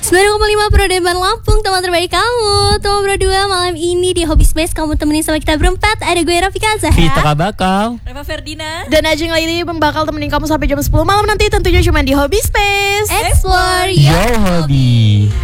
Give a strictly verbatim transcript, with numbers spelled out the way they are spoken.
sembilan koma lima Prodeman Lampung, teman terbaik kamu. Teman berdua malam ini di Hobby Space kamu temenin sama kita berempat. Ada gue Rafika Zahra, Vita Kabakal, Reva Ferdina, dan Ajeng Laili bakal temenin kamu sampai jam sepuluh malam nanti, tentunya cuma di Hobby Space. Explore your hobby.